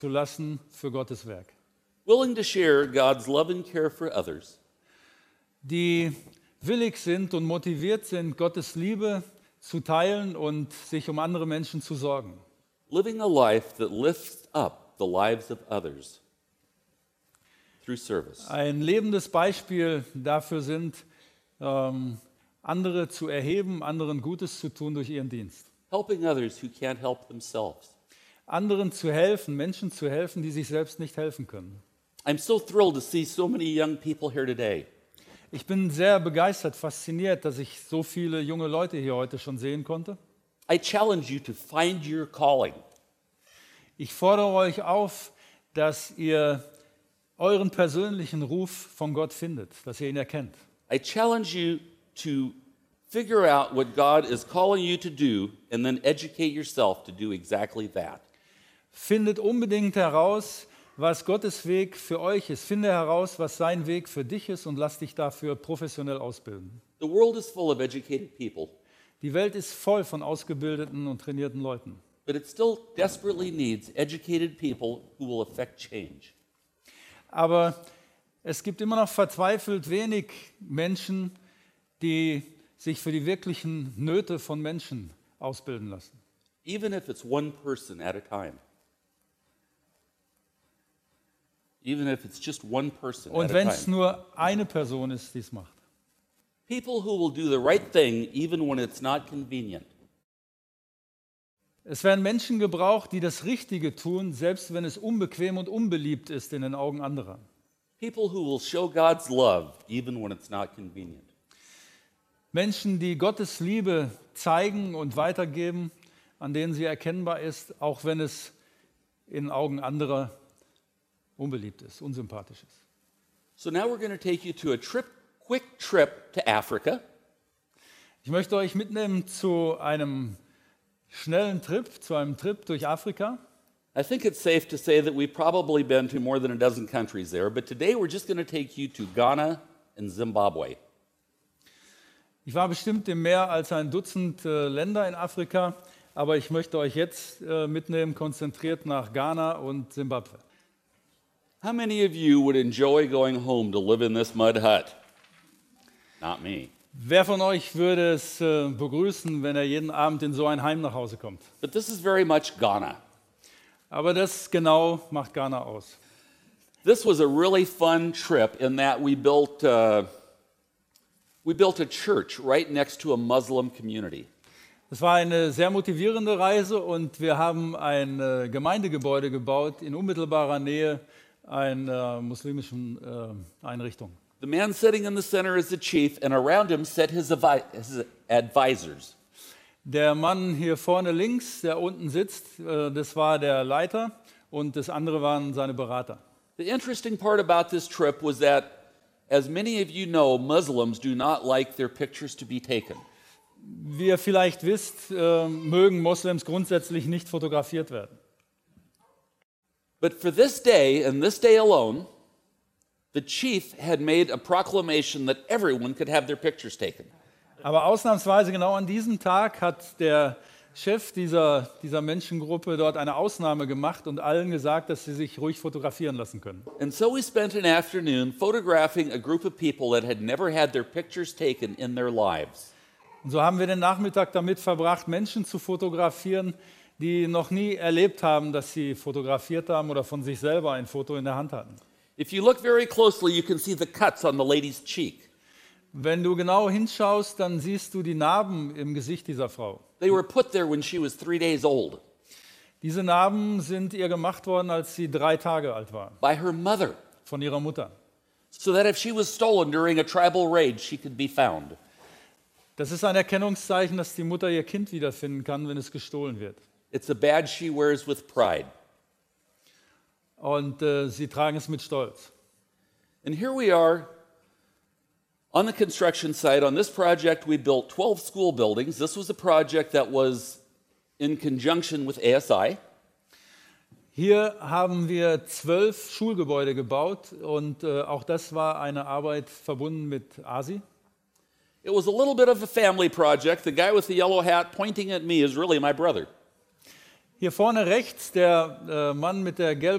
zu lassen für Gottes Werk. Willing to share God's love and care for others. Die willig sind und motiviert sind, Gottes Liebe zu teilen und sich um andere Menschen zu sorgen. Living a life that lifts up the lives of others through service. Ein lebendes Beispiel dafür sind, andere zu erheben, anderen Gutes zu tun durch ihren Dienst. Helping others who can't help themselves. Anderen zu helfen, Menschen zu helfen, die sich selbst nicht helfen können. I'm so thrilled to see so many young people here today. Ich bin sehr begeistert, fasziniert, dass ich so viele junge Leute hier heute schon sehen konnte. I challenge you to find your calling. Ich fordere euch auf, dass ihr euren persönlichen Ruf von Gott findet, dass ihr ihn erkennt. I challenge you to figure out what God is calling you to do and then educate yourself to do exactly that. Findet unbedingt heraus, was Gottes Weg für euch ist. Finde heraus, was sein Weg für dich ist und lass dich dafür professionell ausbilden. The world is full of educated people, Die Welt ist voll von ausgebildeten und trainierten Leuten. but it still desperately needs educated people who will affect change. Aber es gibt immer noch verzweifelt wenig Menschen, die sich für die wirklichen Nöte von Menschen ausbilden lassen. Even if it's one person at a time. Even if it's just one person Und at a wenn es time. nur eine Person ist, die es macht. People who will do the right thing even when it's not convenient. Es werden Menschen gebraucht, die das Richtige tun, selbst wenn es unbequem und unbeliebt ist in den Augen anderer. People who will show God's love even when it's not convenient. Menschen, die Gottes Liebe zeigen und weitergeben, an denen sie erkennbar ist, auch wenn es in Augen anderer unbeliebt ist, unsympathisch ist. So now we're going to take you to a quick trip to Africa. Ich möchte euch mitnehmen zu einem schnellen Trip, zu einem Trip durch Afrika. I think it's safe to say that we've probably been to more than a dozen countries there, but today we're just going to take you to Ghana and Zimbabwe. Ich war bestimmt in mehr als ein Dutzend Länder in Afrika, aber ich möchte euch jetzt mitnehmen, konzentriert nach Ghana und Zimbabwe. How many of you would enjoy going home to live in this mud hut? Not me. Wer von euch würde es begrüßen, wenn er jeden Abend in so ein Heim nach Hause kommt? But this is very much Ghana. Aber das genau macht Ghana aus. This was a really fun trip in that we built a church right next to a Muslim community. Es war eine sehr motivierende Reise und wir haben ein Gemeindegebäude gebaut in unmittelbarer Nähe einer muslimischen Einrichtung. The man sitting in the center is the chief, and around him sat his advisors. Der Mann hier vorne links, der unten sitzt, das war der Leiter und das andere waren seine Berater. The interesting part about this trip was that, as many of you know, Muslims do not like their pictures to be taken. Wie ihr vielleicht wisst, mögen Moslems grundsätzlich nicht fotografiert werden. But for this day, and this day alone, the chief had made a proclamation that everyone could have their pictures taken. Aber ausnahmsweise genau an diesem Tag hat der Chef dieser Menschengruppe dort eine Ausnahme gemacht und allen gesagt, dass sie sich ruhig fotografieren lassen können. And so we spent an afternoon photographing a group of people that had never had their pictures taken in their lives. Und so haben wir den Nachmittag damit verbracht, Menschen zu fotografieren, die noch nie erlebt haben, dass sie fotografiert haben oder von sich selber ein Foto in der Hand hatten. If you look very closely, you can see the cuts on the lady's cheek. Wenn du genau hinschaust, dann siehst du die Narben im Gesicht dieser Frau. They were put there when she was 3 days old Diese Narben sind ihr gemacht worden, als sie 3 Tage alt war, by her mother, von ihrer Mutter. so that if she was stolen during a tribal raid, she could be found. Das ist ein Erkennungszeichen, dass die Mutter ihr Kind wiederfinden kann, wenn es gestohlen wird. It's a badge she wears with pride. Und sie tragen es mit Stolz. And here we are on the construction site. On this project, we built 12 school buildings. This was a project that was in conjunction with ASI. Hier haben wir 12 Schulgebäude gebaut und auch das war eine Arbeit verbunden mit ASI. It was a little bit of a family project. The guy with the yellow hat pointing at me is really my brother. Hier vorne rechts der Mann mit der gelben